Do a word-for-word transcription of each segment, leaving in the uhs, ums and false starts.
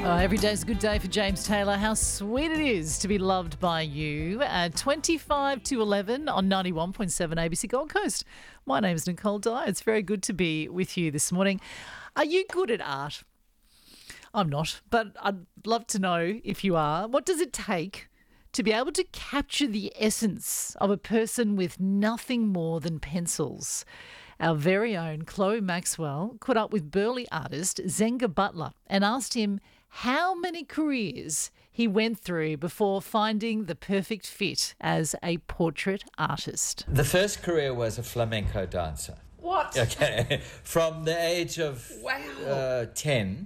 Oh, every day's a good day for James Taylor. How sweet it is to be loved by you. At twenty-five to eleven on ninety-one point seven A B C Gold Coast. My name is Nicole Dyer. It's very good to be with you this morning. Are you good at art? I'm not, but I'd love to know if you are. What does it take to be able to capture the essence of a person with nothing more than pencils? Our very own Chloe Maxwell caught up with burly artist Zenga Butler and asked him how many careers he went through before finding the perfect fit as a portrait artist. The first career was a flamenco dancer. What? Okay, from the age of Wow. uh, ten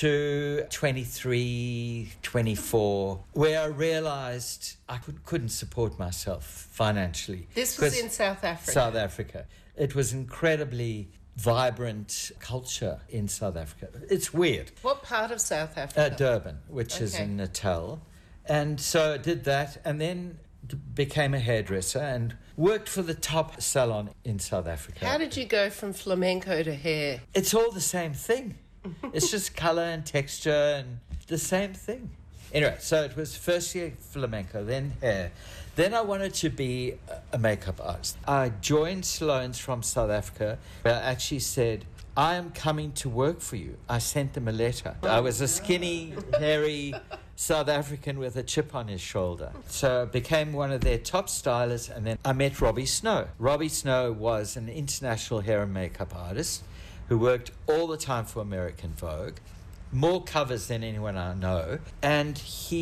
to twenty-three, twenty-four, where I realised I could, couldn't support myself financially. This was 'Cause in South Africa. South Africa. It was incredibly vibrant culture in South Africa. It's weird. What part of South Uh, Africa? Durban, which is Okay. in Natal. And so I did that and then d- became a hairdresser and worked for the top salon in South Africa. How did you go from flamenco to hair? It's all the same thing. It's just colour and texture and the same thing. Anyway, so it was first year flamenco, then hair. Then I wanted to be a- a makeup artist. I joined Sloan's from South Africa, where I actually said, I am coming to work for you. I sent them a letter. I was a skinny, hairy South African with a chip on his shoulder. So I became one of their top stylists, and then I met Robbie Snow. Robbie Snow was an international hair and makeup artist who worked all the time for American Vogue, more covers than anyone I know, and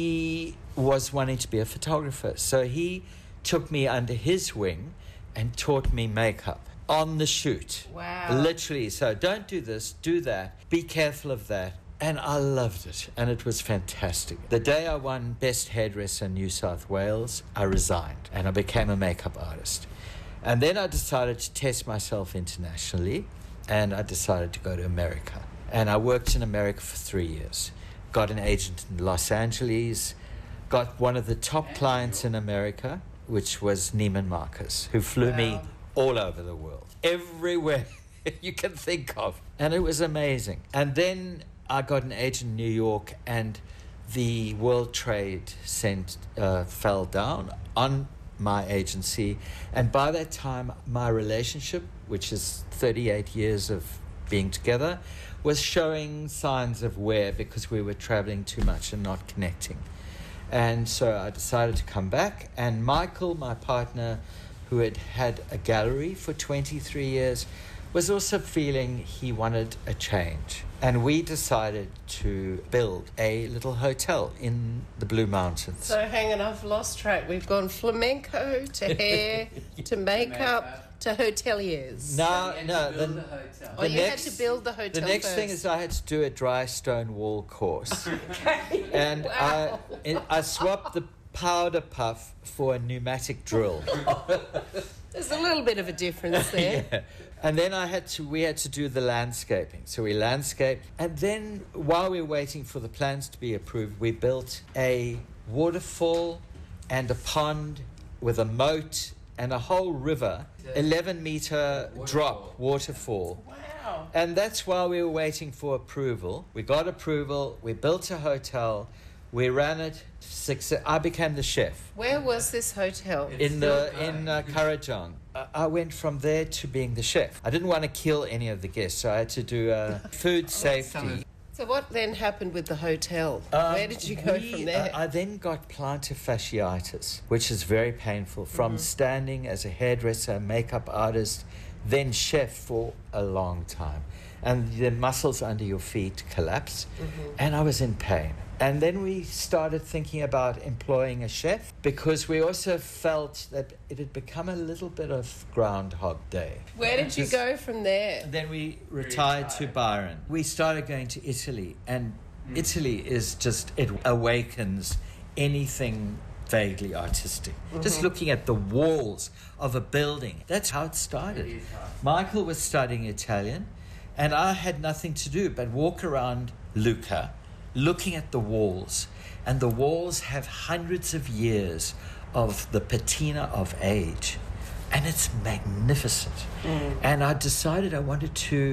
he was wanting to be a photographer. So he took me under his wing and taught me makeup on the shoot. Wow. Literally. So don't do this, do that, be careful of that. And I loved it, and it was fantastic. The day I won Best Hairdresser in New South Wales, I resigned and I became a makeup artist. And then I decided to test myself internationally, and I decided to go to America. And I worked in America for three years. Got an agent in Los Angeles, got one of the top clients in America, which was Neiman Marcus, who flew Wow. me all over the world, everywhere you can think of. And it was amazing. And then I got an agent in New York, and the World Trade Center uh, fell down on my agency. And by that time, my relationship, which is thirty-eight years of being together, was showing signs of wear because we were traveling too much and not connecting. And so I decided to come back, and Michael, my partner, who had had a gallery for twenty-three years, was also feeling he wanted a change. And we decided to build a little hotel in the Blue Mountains. So hang on, I've lost track. We've gone flamenco to hair to makeup to hoteliers. no, You had no, to build the, the hotel. Oh, the you next- had to build the the hotel next first. thing is I had to do a dry stone wall course. And Wow. I, I swapped the powder puff for a pneumatic drill. There's a little bit of a difference there. Yeah. And then I had to we had to do the landscaping. So we landscaped, and then while we were waiting for the plans to be approved, we built a waterfall and a pond with a moat and a whole river, eleven meter drop waterfall. Wow. And that's while we were waiting for approval. We got approval, we built a hotel, we ran it six I became the chef. Where was this hotel? It's In the still going. in uh, Kurrajong. I, I went from there to being the chef. I didn't want to kill any of the guests, so I had to do uh, food safety. So what then happened with the hotel? Um, Where did you go we- from there? uh, I then got plantar fasciitis, which is very painful, from Mm-hmm. standing as a hairdresser, makeup artist, then chef for a long time. And the muscles under your feet collapse, Mm-hmm. and I was in pain. And then we started thinking about employing a chef, because we also felt that it had become a little bit of Groundhog Day. Where did you Just- go from there? Then we retired to Byron. We started going to Italy, and Italy is just, it awakens anything vaguely artistic. Just looking at the walls of a building, that's how it started. It is hard. Michael was studying Italian, and I had nothing to do but walk around Lucca, looking at the walls. And the walls have hundreds of years of the patina of age. And it's magnificent. And I decided I wanted to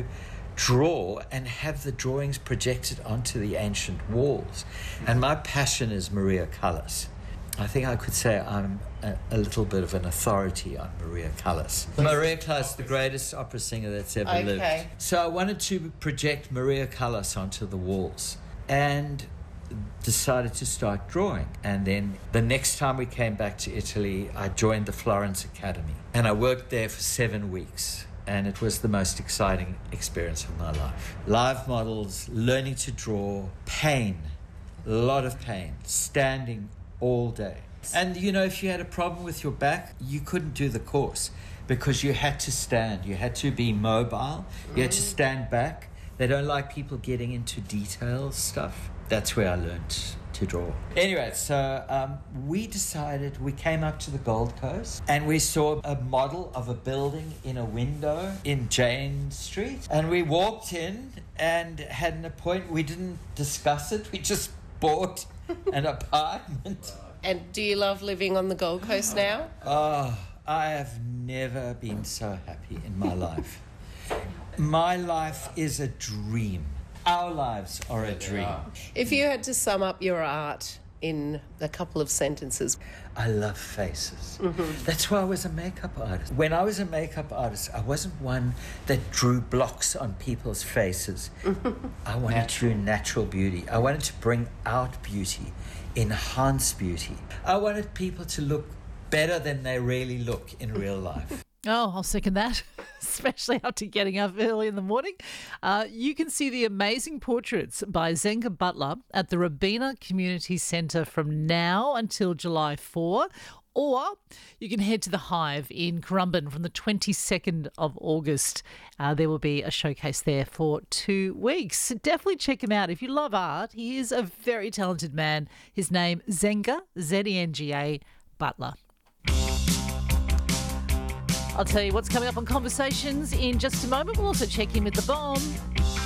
draw and have the drawings projected onto the ancient walls. And my passion is Maria Callas. I think I could say I'm a, a little bit of an authority on Maria Callas. Maria Callas, the greatest opera singer that's ever Okay. lived. So I wanted to project Maria Callas onto the walls and decided to start drawing. And then the next time we came back to Italy, I joined the Florence Academy. And I worked there for seven weeks. And it was the most exciting experience of my life. Live models, learning to draw, pain, a lot of pain, standing all day. And you know, if you had a problem with your back, you couldn't do the course because you had to stand. You had to be mobile. You had to stand back. They don't like people getting into details stuff. That's where I learned to draw. Anyway, so um, we decided, we came up to the Gold Coast and we saw a model of a building in a window in Jane Street. And we walked in and had an appointment. We didn't discuss it. We just bought an apartment. And do you love living on the Gold Coast now? Oh, I have never been so happy in my life. My life is a dream. Our lives are a dream. If you had to sum up your art in a couple of sentences. I love faces. Mm-hmm. That's why I was a makeup artist. When I was a makeup artist, I wasn't one that drew blocks on people's faces. I wanted natural. to do natural beauty. I wanted to bring out beauty, enhance beauty. I wanted people to look better than they really look in real life. Oh, I'll second that, especially after getting up early in the morning. Uh, you can see the amazing portraits by Zenga Butler at the Robina Community Centre from now until July fourth, or you can head to the Hive in Currumbin from the twenty-second of August. Uh, there will be a showcase there for two weeks. Definitely check him out. If you love art, he is a very talented man. His name, Zenga, Z E N G A, Butler. I'll tell you what's coming up on Conversations in just a moment. We'll also check in with the bomb.